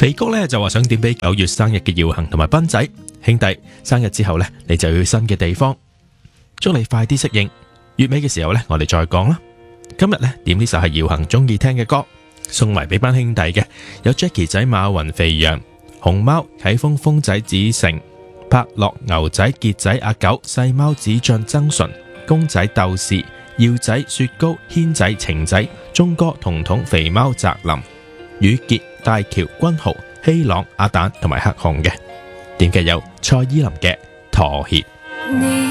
肥谷呢就話想點俾9月生日嘅耀恒同埋斌仔兄弟，生日之後呢，你就要去新嘅地方，祝你快啲適應。月尾嘅時候呢，我哋再講啦。今日呢，點呢首係耀恒中意聽嘅歌，送埋俾班兄弟嘅，有 Jackie 仔馬雲肥羊、熊貓啟豐風仔子成、柏樂牛仔傑仔阿九、細貓子醬曾純、公仔鬥士、耀仔雪糕、軒仔晴仔、鐘哥彤彤、肥貓澤林、宇傑、大橋君豪、希朗阿蛋同埋黑熊嘅。點嘅有蔡依林嘅妥協。